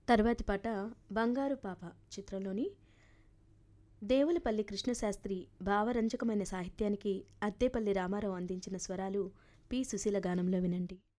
తర్వాతి పాట 'బంగారు పాప' చిత్రంలోని దేవులపల్లి కృష్ణశాస్త్రి భావరంజకమైన సాహిత్యానికి అద్దేపల్లి రామారావు అందించిన స్వరాలు పి. సుశీల గానంలో వినండి.